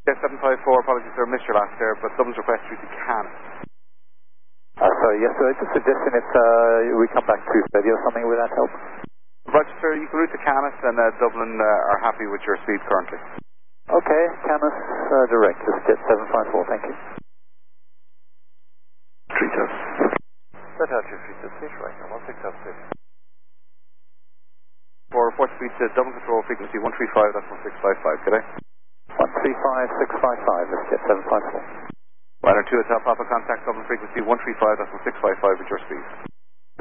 Jet 754, apologies sir, missed your last there, but Dublin's request through to Canis. Sorry, yes sir, just suggesting if we come back to steady or something, will that help? Roger sir, you can route to Canis and Dublin are happy with your speed currently. Okay, Canis direct, just Jet 754, thank you. Treetop. Set out your Treetop, stage right now, 16 up stage. For report speed to Dublin Control, frequency 135, that's 1655, good day? 135655, that's Jet 754. Rider 2 at Papa, contact Dublin frequency 135, that's 1655 with your speed.